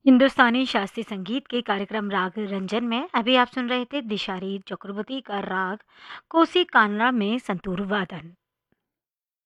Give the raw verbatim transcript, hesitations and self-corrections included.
हिंदुस्तानी शास्त्रीय संगीत के कार्यक्रम राग रंजन में अभी आप सुन रहे थे दिशारी चक्रवर्ती का राग कोसी कान्हा में संतूर वादन।